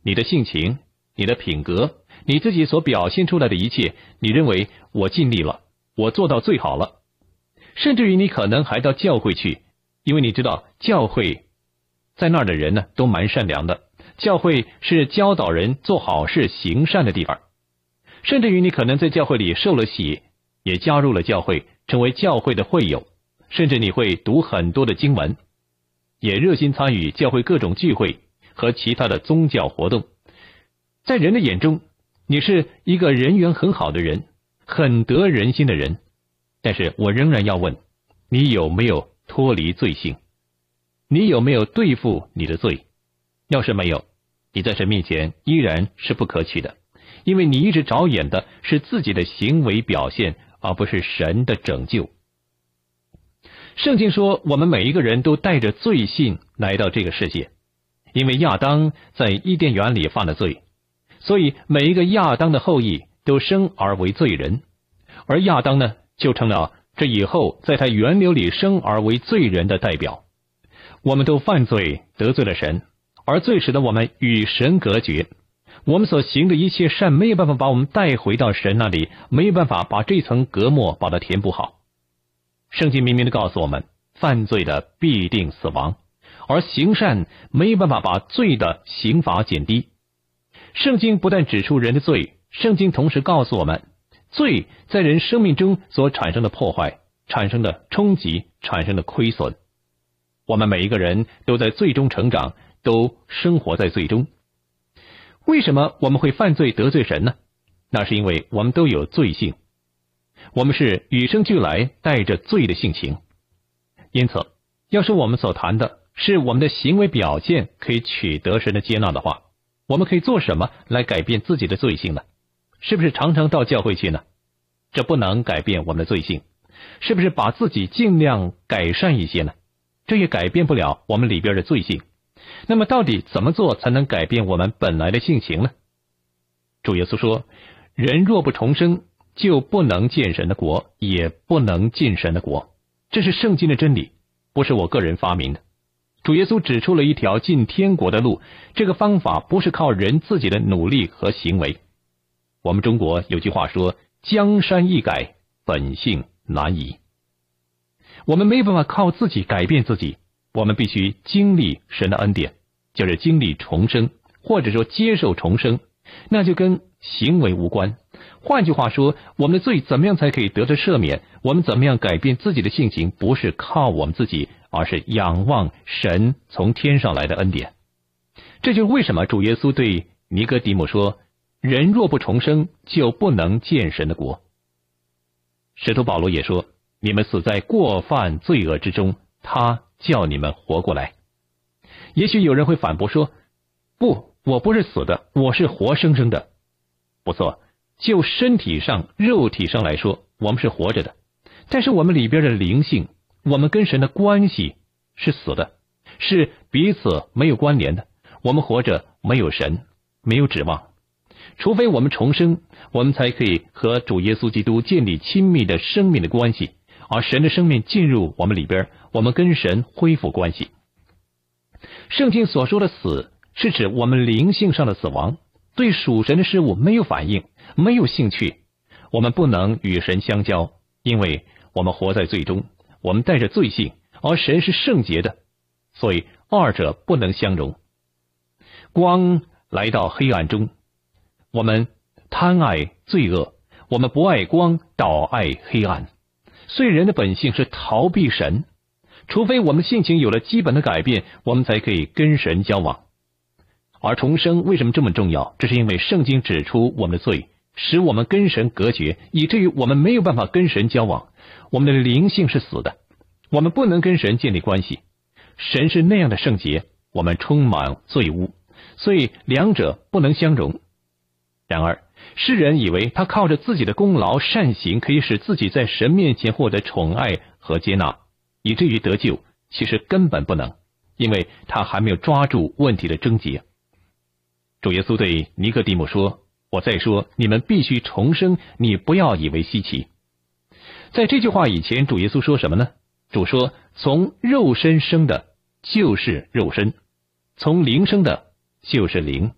你的性情、你的品格、你自己所表现出来的一切，你认为我尽力了，我做到最好了。甚至于你可能还到教会去，因为你知道教会在那儿的人呢都蛮善良的，教会是教导人做好事行善的地方。甚至于你可能在教会里受了洗，也加入了教会，成为教会的会友，甚至你会读很多的经文，也热心参与教会各种聚会和其他的宗教活动。在人的眼中，你是一个人缘很好的人，很得人心的人。但是我仍然要问，你有没有脱离罪性？你有没有对付你的罪？要是没有，你在神面前依然是不可取的，因为你一直着眼的是自己的行为表现，而不是神的拯救。圣经说，我们每一个人都带着罪性来到这个世界，因为亚当在伊甸园里犯了罪，所以每一个亚当的后裔都生而为罪人，而亚当呢，就成了这以后在他源流里生而为罪人的代表。我们都犯罪得罪了神，而罪使得我们与神隔绝，我们所行的一切善没有办法把我们带回到神那里，没有办法把这层隔膜把它填补好。圣经明明的告诉我们，犯罪的必定死亡，而行善没有办法把罪的刑罚减低。圣经不但指出人的罪，圣经同时告诉我们，罪在人生命中所产生的破坏、产生的冲击、产生的亏损。我们每一个人都在罪中成长，都生活在罪中。为什么我们会犯罪得罪神呢？那是因为我们都有罪性，我们是与生俱来带着罪的性情。因此，要是我们所谈的是我们的行为表现可以取得神的接纳的话，我们可以做什么来改变自己的罪性呢？是不是常常到教会去呢？这不能改变我们的罪性。是不是把自己尽量改善一些呢？这也改变不了我们里边的罪性。那么到底怎么做才能改变我们本来的性情呢？主耶稣说，人若不重生，就不能见神的国，也不能进神的国。这是圣经的真理，不是我个人发明的。主耶稣指出了一条进天国的路，这个方法不是靠人自己的努力和行为。我们中国有句话说，江山易改，本性难移。我们没有办法靠自己改变自己，我们必须经历神的恩典，就是经历重生，或者说接受重生，那就跟行为无关。换句话说，我们的罪怎么样才可以得到赦免？我们怎么样改变自己的性情？不是靠我们自己，而是仰望神从天上来的恩典。这就是为什么主耶稣对尼哥底母说，人若不重生，就不能见神的国。使徒保罗也说，你们死在过犯罪恶之中，他叫你们活过来。也许有人会反驳说，不，我不是死的，我是活生生的。不错，就身体上肉体上来说，我们是活着的，但是我们里边的灵性，我们跟神的关系是死的，是彼此没有关联的。我们活着没有神，没有指望，除非我们重生，我们才可以和主耶稣基督建立亲密的生命的关系，而神的生命进入我们里边，我们跟神恢复关系。圣经所说的死，是指我们灵性上的死亡，对属神的事物没有反应，没有兴趣，我们不能与神相交，因为我们活在罪中，我们带着罪性，而神是圣洁的，所以二者不能相容。光来到黑暗中，我们贪爱罪恶，我们不爱光，倒爱黑暗。所以人的本性是逃避神，除非我们性情有了基本的改变，我们才可以跟神交往。而重生为什么这么重要？这是因为圣经指出我们的罪，使我们跟神隔绝，以至于我们没有办法跟神交往。我们的灵性是死的，我们不能跟神建立关系。神是那样的圣洁，我们充满罪污，所以两者不能相容。然而世人以为他靠着自己的功劳善行可以使自己在神面前获得宠爱和接纳，以至于得救，其实根本不能，因为他还没有抓住问题的症结。主耶稣对尼哥底母说，我再说，你们必须重生，你不要以为稀奇。在这句话以前，主耶稣说什么呢？主说，从肉身生的就是肉身，从灵生的就是灵。